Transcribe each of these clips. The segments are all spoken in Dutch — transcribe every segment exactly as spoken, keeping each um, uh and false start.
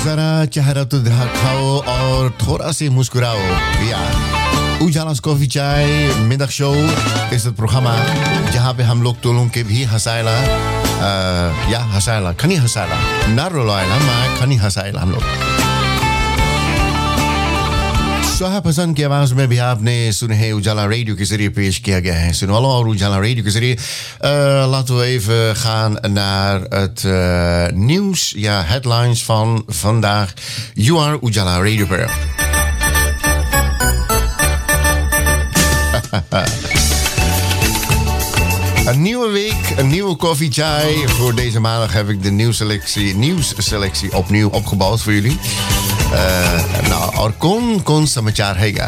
जरा चेहरा तो दिखाओ और थोड़ा सी मुस्कुराओ यार। उजाला कॉफी चाय मिडdag show is het programma जहाँ पे हम लोग तोलों के भी हंसाएला या हंसाएला खनी हंसाएला ना रोलाएला maar खनी हंसाएला हम लोग। सोहब हसन की आवाज में भी आपने सुने हैं उजाला रेडियो के जरिए पेश किया गया है। सुनो और उजाला रेडियो के जरिए uh, laten we even gaan naar het uh, nieuws, ja, headlines van vandaag. You are Ujala Radio Per. Een nieuwe week, een nieuwe koffie chai. Voor deze maandag heb ik de nieuwsselectie, nieuwsselectie opnieuw opgebouwd voor jullie. Uh, nou, er kon, kon samachar hega.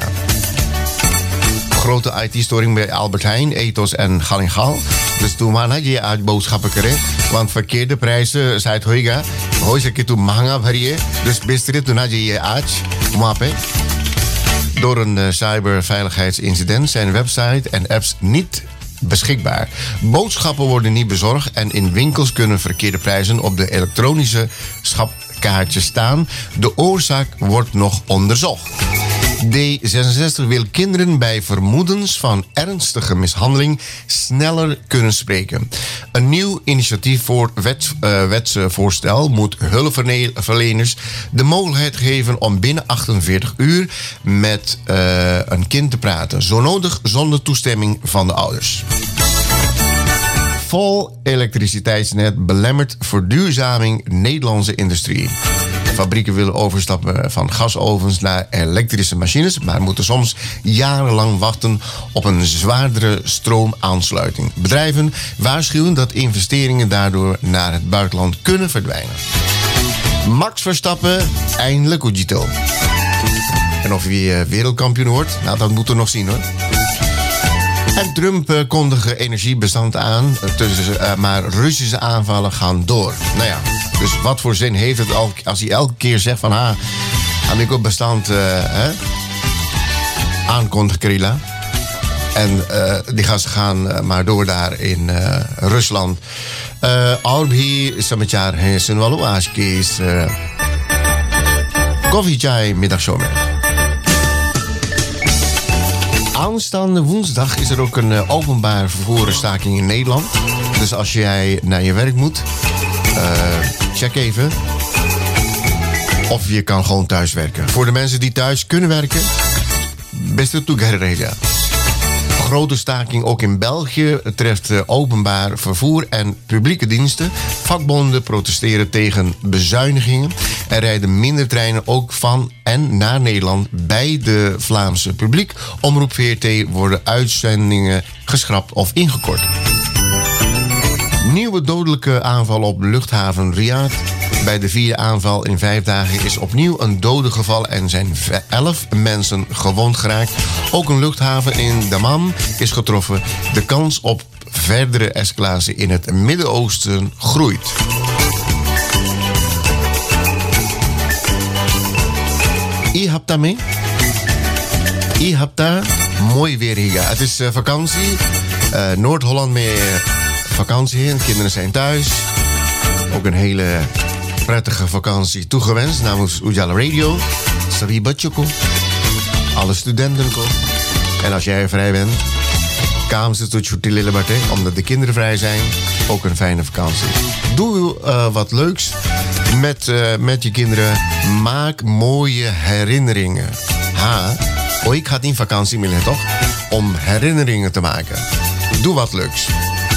Grote I T-storing bij Albert Heijn, Ethos en Galingal. Dus toen had je uit boodschappen keren. Want verkeerde prijzen, zei het hega. Hoor je toen mahanga bhariye. Dus beste toen had je je uit. Mape. Door een uh, cyberveiligheidsincident zijn website en apps niet beschikbaar. Boodschappen worden niet bezorgd en in winkels kunnen verkeerde prijzen op de elektronische schapkaartjes staan. De oorzaak wordt nog onderzocht. D zesenzestig wil kinderen bij vermoedens van ernstige mishandeling sneller kunnen spreken. Een nieuw initiatief voor wet, uh, wetsvoorstel moet hulpverleners de mogelijkheid geven om binnen achtenveertig uur met uh, een kind te praten. Zo nodig zonder toestemming van de ouders. Vol elektriciteitsnet belemmert verduurzaming Nederlandse industrie. Fabrieken willen overstappen van gasovens naar elektrische machines, maar moeten soms jarenlang wachten op een zwaardere stroomaansluiting. Bedrijven waarschuwen dat investeringen daardoor naar het buitenland kunnen verdwijnen. Max Verstappen, eindelijk Ujito. En of hij wereldkampioen wordt, nou, dat moeten we nog zien hoor. En Trump uh, kondigde energiebestand aan, tussen, uh, maar Russische aanvallen gaan door. Nou ja, dus wat voor zin heeft het al, als hij elke keer zegt van... Ah, Amerika bestand uh, hè, aankondigt, Krila. En uh, die gasten gaan uh, maar door daar in uh, Rusland. और भी समाचार हैं सुनवा लो आज के इस कॉफी चाय middag show में. Aanstaande woensdag is er ook een uh, openbaar vervoersstaking in Nederland. Dus als jij naar je werk moet, uh, check even of je kan gewoon thuis werken. Voor de mensen die thuis kunnen werken, beste toegereden. Grote staking ook in België treft uh, openbaar vervoer en publieke diensten. Vakbonden protesteren tegen bezuinigingen. Er rijden minder treinen ook van en naar Nederland bij de Vlaamse publiek. Omroep V R T worden uitzendingen geschrapt of ingekort. Nieuwe dodelijke aanval op luchthaven Riyadh. Bij de vierde aanval in vijf dagen is opnieuw een dode gevallen en zijn elf mensen gewond geraakt. Ook een luchthaven in Dammam is getroffen. De kans op verdere escalatie in het Midden-Oosten groeit. I hapta mee? I hapta, mooi weer hier. Het is uh, vakantie. Uh, Noord-Holland meer vakantie. De kinderen zijn thuis. Ook een hele prettige vakantie toegewenst namens Ujala Radio. Sabi Batjoko. Alle studenten komen. En als jij vrij bent, kam ze tot je lille barte, omdat de kinderen vrij zijn. Ook een fijne vakantie. Doe uh, wat leuks met, uh, met je kinderen. Maak mooie herinneringen. Ha, oh, ik ga in vakantie willen, toch? Om herinneringen te maken. Doe wat leuks.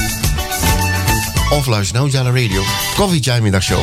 Of luister naar Ujala Radio. Koffie Chai middag show.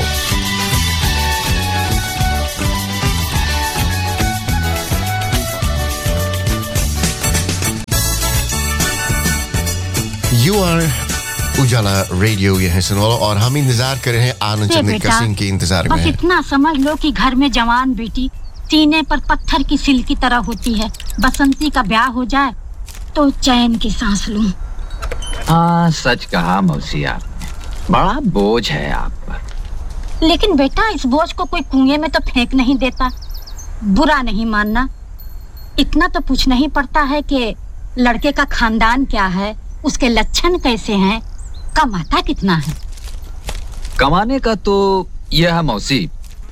You are उजाला रेडियो ये है सुनो और हम इंतजार कर रहे हैं आनंद चंद्रिका सिंह के इंतजार में बस इतना समझ लो कि घर में जवान बेटी सीने पर पत्थर की सिल की तरह होती है बसंती का ब्याह हो जाए तो चैन की सांस लूं हाँ सच कहा मौसी आपने बड़ा बोझ है आप पर लेकिन बेटा इस बोझ को कोई कुएं में तो फेंक नहीं देता बुरा नहीं मानना इतना तो पूछना ही पड़ता है कि लड़के का खानदान क्या है उसके लक्षण कैसे हैं कमाता कितना है कमाने का तो यह है मौसी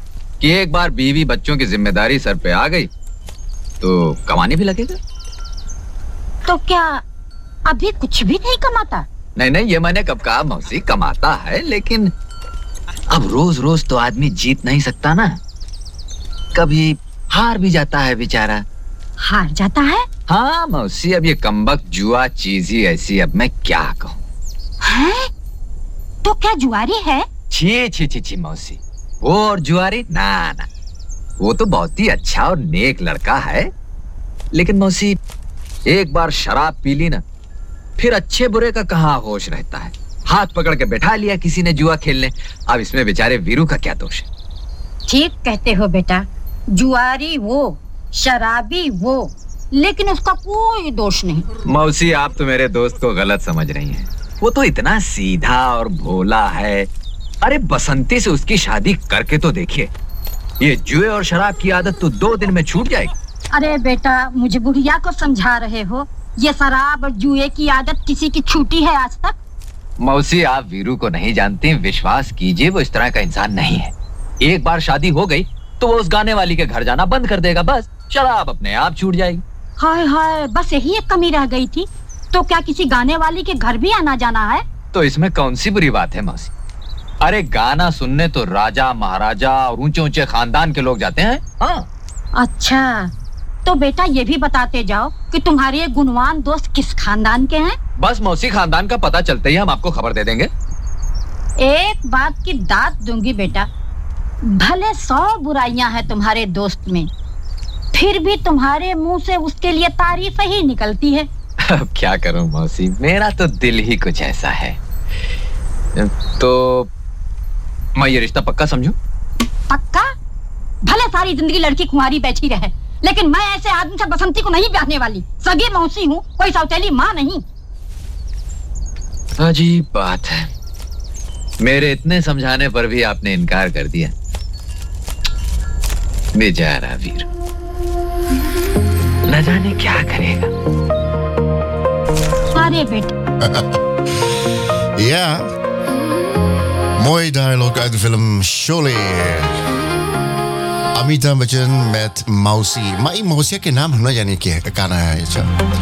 कि एक बार बीवी बच्चों की जिम्मेदारी सर पे आ गई तो कमाने भी लगेगा। तो क्या अभी कुछ भी नहीं कमाता? नहीं नहीं, ये मैंने कब कहा मौसी, कमाता है, लेकिन अब रोज रोज तो आदमी जीत नहीं सकता ना, कभी हार भी जाता है बेचारा। हार जाता है? हाँ मौसी, अब ये कमबख्त जुआ चीज ही ऐसी, अब मैं क्या कहूँ। है? तो क्या जुआरी है? छी छी छी छी मौसी, वो और जुआरी ना ना, वो तो बहुत ही अच्छा और नेक लड़का है, लेकिन मौसी एक बार शराब पी ली ना, फिर अच्छे बुरे का कहाँ होश रहता है। हाथ पकड़ के बैठा लिया किसी ने जुआ खेलने, अब इसमें बेचारे वीरू का क्या दोष है। ठीक कहते हो बेटा, जुआरी वो, शराबी वो, लेकिन उसका कोई दोष नहीं। मौसी आप तो मेरे दोस्त को गलत समझ रही हैं, वो तो इतना सीधा और भोला है। अरे बसंती से उसकी शादी करके तो देखिए, ये जुए और शराब की आदत तो दो दिन में छूट जाएगी। अरे बेटा, मुझे बुढ़िया को समझा रहे हो? ये शराब और जुए की आदत किसी की छूटी है आज तक? मौसी आप वीरू को नहीं जानती, विश्वास कीजिए वो इस तरह का इंसान नहीं है। एक बार शादी हो गई तो वो उस गाने वाली के घर जाना बंद कर देगा, बस शराब अपने आप छूट जाएगी। हाय हाय, बस यही एक कमी रह गई थी। तो क्या किसी गाने वाली के घर भी आना जाना है? तो इसमें कौन सी बुरी बात है मौसी? अरे गाना सुनने तो राजा महाराजा और ऊंचे ऊंचे खानदान के लोग जाते हैं। हाँ। अच्छा, तो बेटा ये भी बताते जाओ कि तुम्हारे ये गुणवान दोस्त किस खानदान के हैं? बस मौसी, खानदान का पता चलते ही हम आपको खबर दे देंगे। एक बात की दात दूंगी बेटा, भले सौ बुराइयां हैं तुम्हारे दोस्त में, फिर भी तुम्हारे मुंह से उसके लिए तारीफ ही निकलती है। अब क्या करूं मौसी, मेरा तो दिल ही कुछ ऐसा है। तो मैं ये रिश्ता पक्का समझूं? पक्का? भले सारी जिंदगी लड़की कुंवारी बैठी रहे, लेकिन मैं ऐसे आदमी से बसंती को नहीं ब्याहने वाली। सगी मौसी हूँ, कोई सौतेली माँ नहीं। अजीब बात है, मेरे इतने समझाने पर भी आपने इनकार कर दिया। बेचारा वीर, न जाने क्या करेगा। अरे बेटा। Ja, mooi dialoog uit de film Sholay. Amitabh Bachchan met Mausi. Maar Mausi के नाम हम ना जाने क्या गाना है।